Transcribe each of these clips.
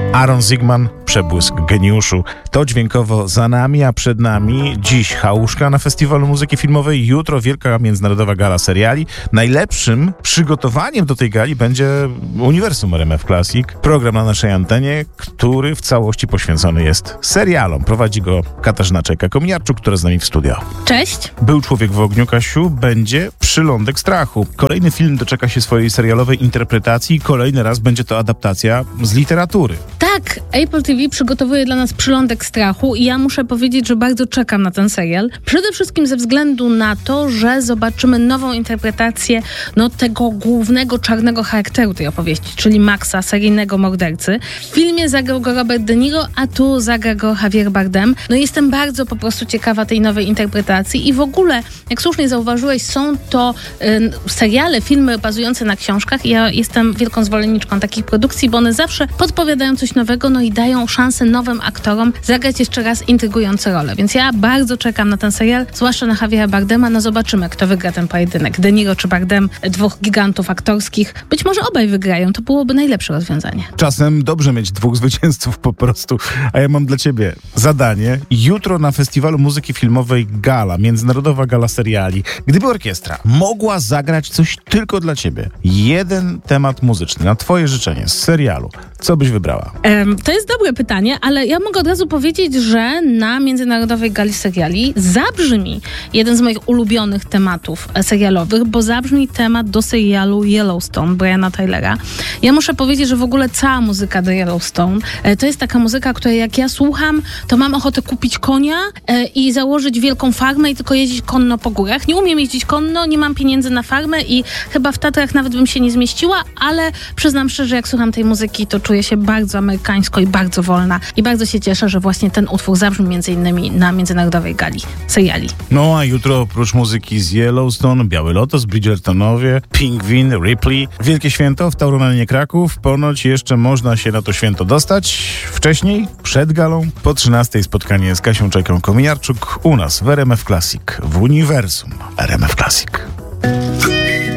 Aaron Zigman, przebłysk geniuszu. To dźwiękowo za nami, a przed nami dziś chałuszka na Festiwalu Muzyki Filmowej, jutro wielka międzynarodowa gala seriali. Najlepszym przygotowaniem do tej gali będzie Uniwersum RMF Classic, program na naszej antenie, który w całości poświęcony jest serialom. Prowadzi go Katarzyna Czajka-Kominiarczuk, która z nami w studio. Cześć. Był człowiek w ogniu, Kasiu, będzie Przylądek strachu. Kolejny film doczeka się swojej serialowej interpretacji i kolejny raz będzie to adaptacja z literatury. Tak, Apple TV przygotowuje dla nas Przylądek strachu i ja muszę powiedzieć, że bardzo czekam na ten serial. Przede wszystkim ze względu na to, że zobaczymy nową interpretację tego głównego czarnego charakteru tej opowieści, czyli Maxa, seryjnego mordercy. W filmie zagrał go Robert De Niro, a tu zagra go Javier Bardem. Jestem bardzo po prostu ciekawa tej nowej interpretacji i w ogóle, jak słusznie zauważyłeś, są to seriale, filmy bazujące na książkach. Ja jestem wielką zwolenniczką takich produkcji, bo one zawsze podpowiadają coś nowego, i dają szansę nowym aktorom zagrać jeszcze raz intrygujące role. Więc ja bardzo czekam na ten serial, zwłaszcza na Javiera Bardema. Zobaczymy, kto wygra ten pojedynek. De Niro czy Bardem, dwóch gigantów aktorskich. Być może obaj wygrają, to byłoby najlepsze rozwiązanie. Czasem dobrze mieć dwóch zwycięzców po prostu. A ja mam dla ciebie zadanie. Jutro na Festiwalu Muzyki Filmowej gala, międzynarodowa gala seriali. Gdyby orkiestra mogła zagrać coś tylko dla ciebie, jeden temat muzyczny, na twoje życzenie z serialu, co byś wybrała? To jest dobre pytanie, ale ja mogę od razu powiedzieć, że na Międzynarodowej Gali Seriali zabrzmi jeden z moich ulubionych tematów serialowych, bo zabrzmi temat do serialu Yellowstone Briana Tylera. Ja muszę powiedzieć, że w ogóle cała muzyka do Yellowstone to jest taka muzyka, której jak ja słucham, to mam ochotę kupić konia i założyć wielką farmę i tylko jeździć konno po górach. Nie umiem jeździć konno, nie mam pieniędzy na farmę i chyba w Tatrach nawet bym się nie zmieściła, ale przyznam szczerze, jak słucham tej muzyki, to czuję się bardzo amerykańsko i bardzo wolna. I bardzo się cieszę, że właśnie ten utwór zabrzmi między innymi na Międzynarodowej Gali seriali. A jutro oprócz muzyki z Yellowstone, Biały Lotos, Bridgertonowie, Pingwin, Ripley. Wielkie święto w Tauromanie Kraków. Ponoć jeszcze można się na to święto dostać. Wcześniej, przed galą, po 13:00 spotkanie z Kasią Czajką-Kominiarczuk u nas w RMF Classic, w Uniwersum RMF Classic.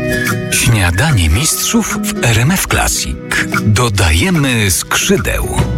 Śniadanie mistrzów w RMF Classic. Dodajemy skrzydeł.